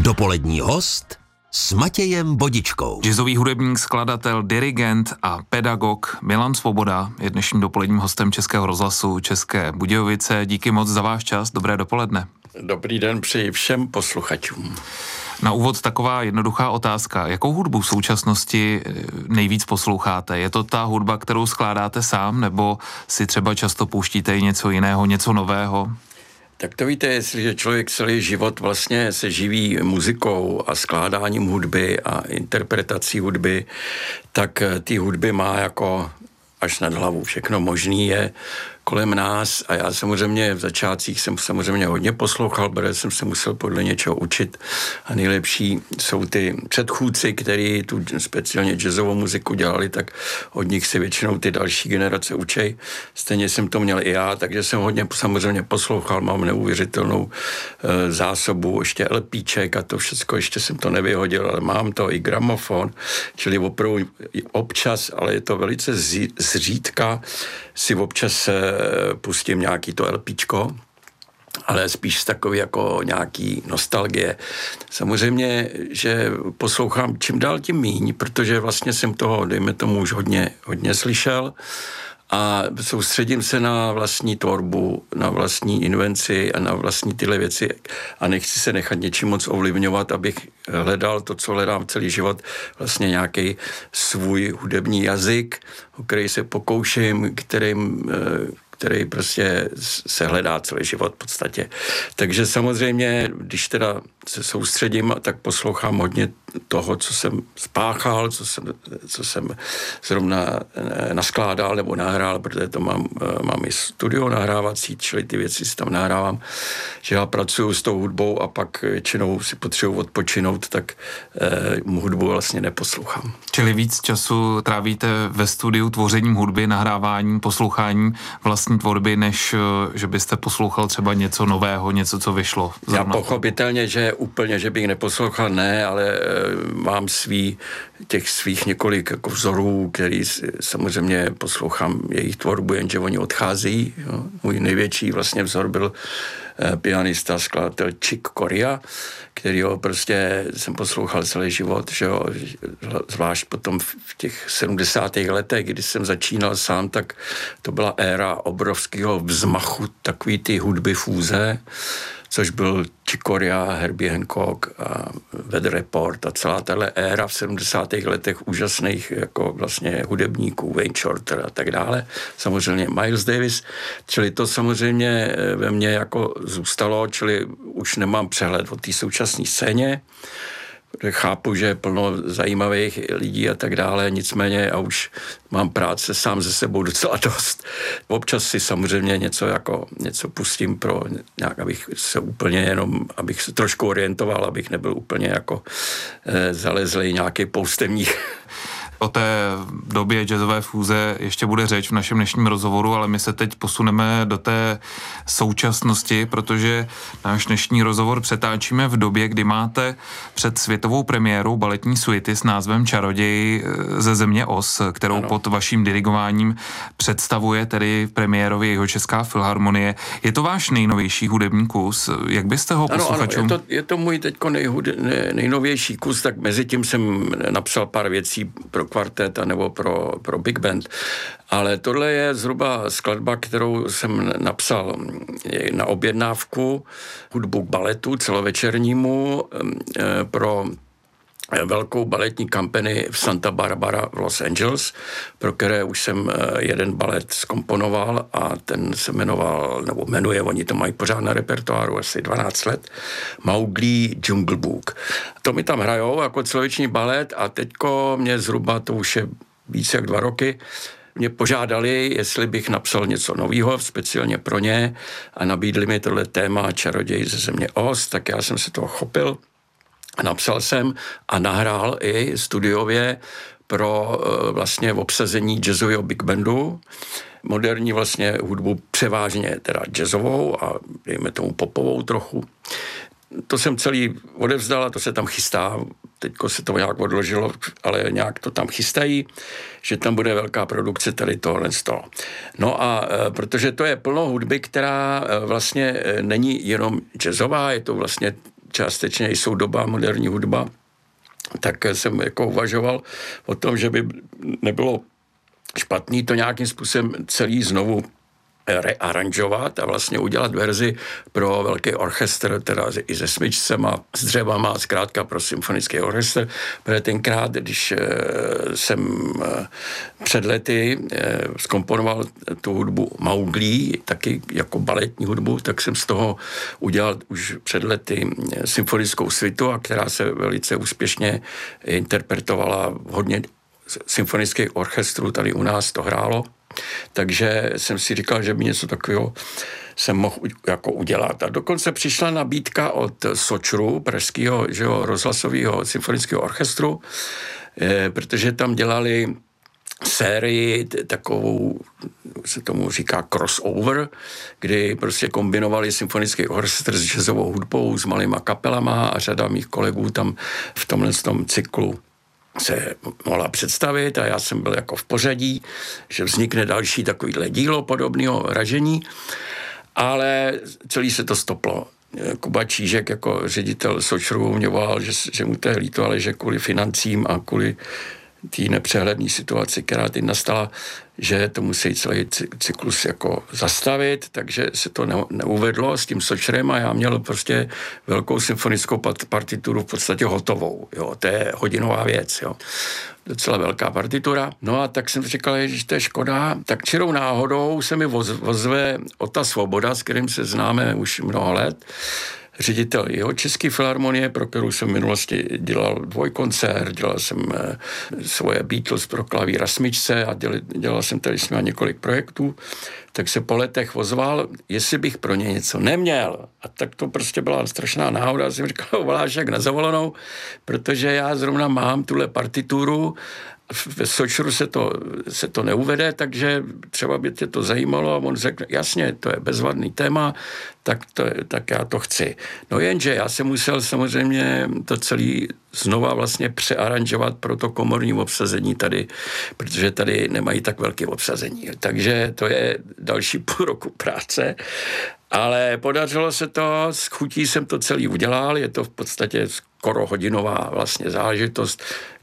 Dopolední host s Matějem Vodičkou. Jazzový hudebník, skladatel, dirigent a pedagog Milan Svoboda je dnešním dopoledním hostem Českého rozhlasu České Budějovice. Díky moc za váš čas. Dobré dopoledne. Dobrý den přeji všem posluchačům. Na úvod taková jednoduchá otázka. Jakou hudbu v současnosti nejvíc posloucháte? Je to ta hudba, kterou skládáte sám, nebo si třeba často pouštíte něco jiného, něco nového? Tak to víte, jestliže člověk celý život vlastně se živí muzikou a skládáním hudby a interpretací hudby, tak ty hudby má jako až nad hlavu. Všechno možný je kolem nás a já samozřejmě v začátcích jsem samozřejmě hodně poslouchal, protože jsem se musel podle něčeho učit a nejlepší jsou ty předchůdci, kteří tu speciálně jazzovou muziku dělali, tak od nich si většinou ty další generace učej. Stejně jsem to měl i já, takže jsem hodně samozřejmě poslouchal, mám neuvěřitelnou zásobu, ještě LPček a to všecko, ještě jsem to nevyhodil, ale mám to i gramofon, čili opravdu občas, ale je to velice zřídka, si občas pustím nějaký to LPčko, ale spíš takový jako nějaký nostalgie. Samozřejmě, že poslouchám čím dál tím míň, protože vlastně jsem toho, dejme tomu, už hodně slyšel a soustředím se na vlastní tvorbu, na vlastní invenci a na vlastní tyhle věci a nechci se nechat něčím moc ovlivňovat, abych hledal to, co hledám celý život, vlastně nějaký svůj hudební jazyk, o který se pokouším, který prostě se hledá celý život v podstatě. Takže samozřejmě, když teda se soustředím, tak poslouchám hodně toho, co jsem spáchal, co jsem zrovna naskládal nebo nahrál, protože to mám i studio nahrávací, čili ty věci si tam nahrávám, že já pracuju s tou hudbou a pak většinou si potřebuji odpočinout, tak hudbu vlastně neposlouchám. Čili víc času trávíte ve studiu tvořením hudby, nahráváním, posloucháním vlastní tvorby, než že byste poslouchal třeba něco nového, něco, co vyšlo. Já pochopitelně, že úplně, že bych neposlouchal, ne, ale mám těch svých několik jako vzorů, který samozřejmě poslouchám jejich tvorbu, jenže oni odcházejí. Jo. Můj největší vlastně vzor byl pianista, skladatel Chick Corea, kterýho prostě jsem poslouchal celý život, že jo, zvlášť potom v těch 70. letech, kdy jsem začínal sám, tak to byla éra obrovského vzmachu takový ty hudby fúze, což byl Chick Corea, Herbie Hancock a Weather Report a celá tahle éra v 70. letech úžasných jako vlastně hudebníků, Wayne Shorter a tak dále. Samozřejmě Miles Davis, čili to samozřejmě ve mně jako zůstalo, čili už nemám přehled o té současné scéně. Chápu, že je plno zajímavých lidí a tak dále, nicméně já už mám práce sám ze sebou docela dost. Občas si samozřejmě něco pustím pro nějak, abych se trošku orientoval, abych nebyl úplně jako zalezlý nějaký poustevník. O té době jazzové fúze ještě bude řeč v našem dnešním rozhovoru, ale my se teď posuneme do té současnosti, protože náš dnešní rozhovor přetáčíme v době, kdy máte před světovou premiérou baletní suity s názvem Čaroděj ze země Oz, kterou pod vaším dirigováním představuje tedy premiérově Jihočeská filharmonie. Je to váš nejnovější hudební kus? Jak byste ho posluchačům... Ano, je to můj teďko nejnovější kus, tak mezi tím jsem napsal pár věcí pro kvartet nebo pro big band. Ale tohle je zhruba skladba, kterou jsem napsal na objednávku, hudbu k baletu celovečernímu pro velkou baletní kampani v Santa Barbara v Los Angeles, pro které už jsem jeden balet zkomponoval a ten se jmenuje, oni to mají pořád na repertoáru asi 12 let, Mowgli Jungle Book. To mi tam hrajou jako celoveční balet a teďko mě zhruba, to už je více jak 2 roky, mě požádali, jestli bych napsal něco nového, speciálně pro ně a nabídli mi tohle téma Čaroděj ze země Oz, tak já jsem se toho chopil. Napsal jsem a nahrál i studiově pro vlastně obsazení jazzového big bandu, moderní vlastně hudbu převážně teda jazzovou a dejme tomu popovou trochu. To jsem celý odevzdal a to se tam chystá. Teďko se to nějak odložilo, ale nějak to tam chystají, že tam bude velká produkce tady tohle z toho. No a protože to je plno hudby, která vlastně není jenom jazzová, je to vlastně částečně jsou doba moderní hudba, tak jsem jako uvažoval o tom, že by nebylo špatný to nějakým způsobem celý znovu rearanžovat a vlastně udělat verzi pro velký orchestr, teda i se smyčcema, s dřevama, zkrátka pro symfonický orchestr, protože tenkrát, když jsem před lety zkomponoval tu hudbu Mowgli, taky jako baletní hudbu, tak jsem z toho udělal už před lety symfonickou svitu, a která se velice úspěšně interpretovala hodně symfonických orchestrů, tady u nás to hrálo. Takže jsem si říkal, že by něco takového jsem mohl jako udělat. A dokonce přišla nabídka od Sočru, pražského rozhlasového symfonického orchestru, protože tam dělali sérii takovou, se tomu říká crossover, kdy prostě kombinovali symfonický orchestr s jazzovou hudbou, s malýma kapelama, a řada mých kolegů tam v tomhle cyklu se mohla představit, a já jsem byl jako v pořadí, že vznikne další takovýhle dílo podobného ražení, ale celý se to stoplo. Kuba Čížek jako ředitel Sočru mě volal, že mu to je líto, ale že kvůli financím a kvůli té nepřehledné situaci, která teď nastala, že to musí celý cyklus jako zastavit, takže se to neuvedlo s tím Sočrem, a já měl prostě velkou symfonickou partituru v podstatě hotovou. Jo. To je hodinová věc. Jo. Docela velká partitura. No a tak jsem říkal, že to je škoda. Tak čirou náhodou se mi ozve Ota Svoboda, s kterým se známe už mnoho let, ředitel jeho České filharmonie, pro kterou jsem v minulosti dělal dvojkoncert, dělal jsem svoje Beatles pro klavír a smyčce a dělal jsem tady s ním několik projektů, tak se po letech ozval, jestli bych pro ně něco neměl. A tak to prostě byla strašná náhoda. Já jsem říkal, voláš jak na zavolenou, protože já zrovna mám tuhle partituru. Ve Sočru se to neuvede, takže třeba by tě to zajímalo, a on řekl, jasně, to je bezvadný téma, tak já to chci. No jenže já jsem musel samozřejmě to celý znova vlastně přearanžovat pro to komorní obsazení tady, protože tady nemají tak velké obsazení. Takže to je další půl roku práce, ale podařilo se to, s chutí jsem to celý udělal, je to v podstatě skoro hodinová vlastně záležitost,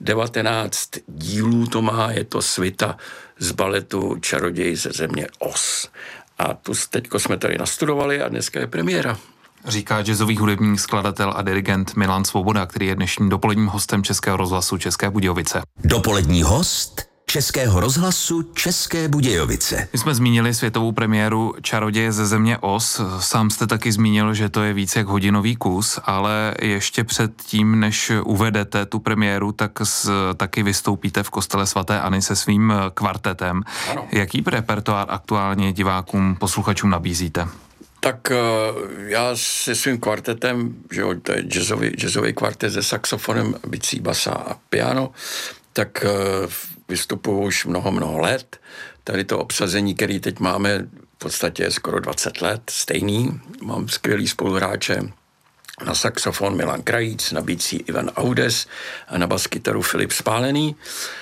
19 dílů to má, je to svita z baletu Čaroděj ze země Oz. A tu teďko jsme tady nastudovali a dneska je premiéra. Říká jazzový hudební skladatel a dirigent Milan Svoboda, který je dnešním dopoledním hostem Českého rozhlasu České Budějovice. Dopolední host Českého rozhlasu České Budějovice. My jsme zmínili světovou premiéru Čaroděje ze země Oz. Sám jste taky zmínil, že to je víc jak hodinový kus, ale ještě před tím, než uvedete tu premiéru, tak taky vystoupíte v kostele svaté Anny se svým kvartetem. Ano. Jaký repertoár aktuálně divákům, posluchačům nabízíte? Tak já se svým kvartetem, že jo, to je jazzový kvartet se saxofonem, bicí, basa a piano, tak vystupuju už mnoho let. Tady to obsazení, který teď máme, v podstatě skoro 20 let, stejný. Mám skvělý spoluhráče na saxofon Milan Krajíc, na bicí Ivan Audes a na baskytaru Filip Spálený.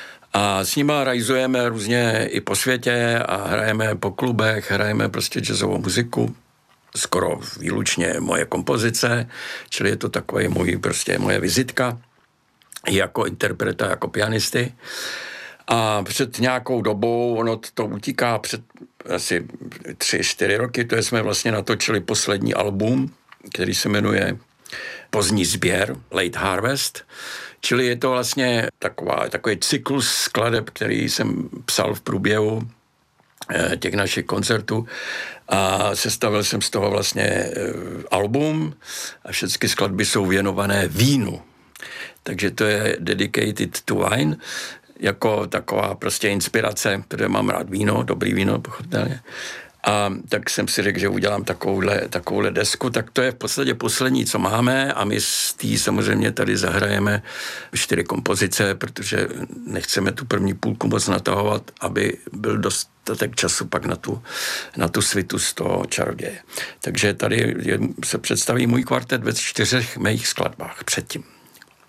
A s nima rajzujeme různě i po světě a hrajeme po klubech, hrajeme prostě jazzovou muziku, skoro výlučně moje kompozice, čili je to takový moje vizitka jako interpreta, jako pianisty. A před nějakou dobou, ono to utíká před asi 3-4 roky, to jsme vlastně natočili poslední album, který se jmenuje Pozdní sběr, Late Harvest, čili je to vlastně takový cyklus skladeb, který jsem psal v průběhu těch našich koncertů, a sestavil jsem z toho vlastně album a všechny skladby jsou věnované vínu. Takže to je Dedicated to Wine, jako taková prostě inspirace, protože mám rád víno, dobrý víno, pochopitelně. A tak jsem si řekl, že udělám takovouhle desku, tak to je v podstatě poslední, co máme, a my s tý samozřejmě tady zahrajeme 4 kompozice, protože nechceme tu první půlku moc natahovat, aby byl dostatek času pak na tu svitu z toho Čaroděje. Takže tady se představí můj kvartet ve 4 mých skladbách předtím.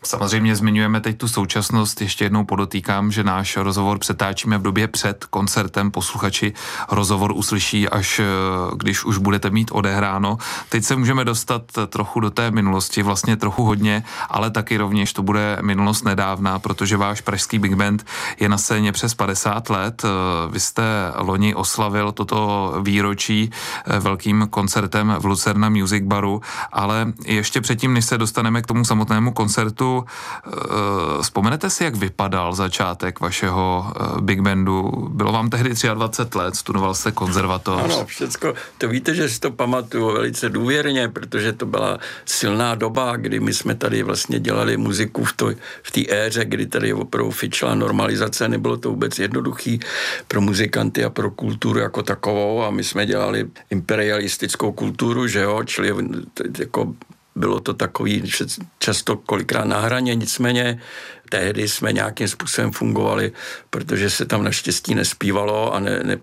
Samozřejmě zmiňujeme teď tu současnost, ještě jednou podotýkám, že náš rozhovor přetáčíme v době před koncertem, posluchači rozhovor uslyší, až když už budete mít odehráno. Teď se můžeme dostat trochu do té minulosti, vlastně trochu hodně, ale taky rovněž to bude minulost nedávná, protože váš pražský big band je na scéně přes 50 let. Vy jste loni oslavil toto výročí velkým koncertem v Lucerna Music Baru, ale ještě předtím, než se dostaneme k tomu samotnému koncertu, vzpomenete si, jak vypadal začátek vašeho big bandu? Bylo vám tehdy 23 let, studoval jste konzervatoř. Ano, všecko. To víte, že si to pamatuju velice důvěrně, protože to byla silná doba, kdy my jsme tady vlastně dělali muziku v té éře, kdy tady opravdu fičla normalizace, nebylo to vůbec jednoduchý pro muzikanty a pro kulturu jako takovou a my jsme dělali imperialistickou kulturu, že jo, čili jako bylo to takový často kolikrát na hraně, nicméně tehdy jsme nějakým způsobem fungovali, protože se tam naštěstí nespívalo a